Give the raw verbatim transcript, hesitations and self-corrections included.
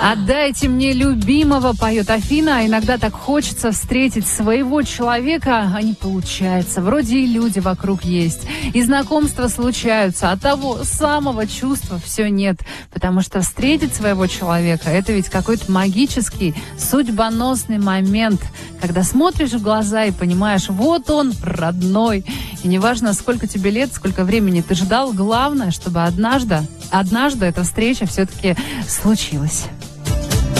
Отдайте мне любимого, поет Афина. А иногда так хочется встретить своего человека, а не получается. Вроде и люди вокруг есть, и знакомства случаются, а того самого чувства все нет. Потому что встретить своего человека — это ведь какой-то магический, судьбоносный момент, когда смотришь в глаза и понимаешь, вот он, родной. И неважно, сколько тебе лет, сколько времени ты ждал, главное, чтобы однажды, однажды эта встреча все-таки случилась.